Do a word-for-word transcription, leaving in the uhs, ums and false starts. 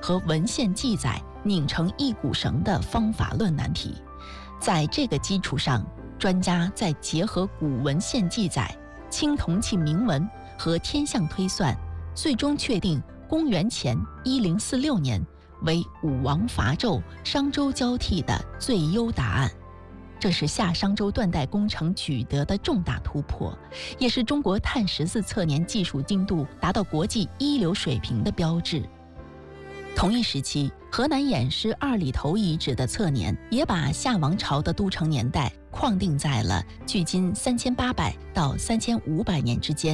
和文献记载拧成一股绳的方法论难题。在这个基础上，专家再结合古文献记载、青铜器铭文和天象推算，最终确定公元前一零四六年为武王伐纣、商周交替的最优答案。这是夏商周断代工程取得的重大突破，也是中国碳十四测年技术精度达到国际一流水平的标志。同一时期，河南偃师二里头遗址的测年也把夏王朝的都城年代框定在了距今三千八百到三千五百年之间。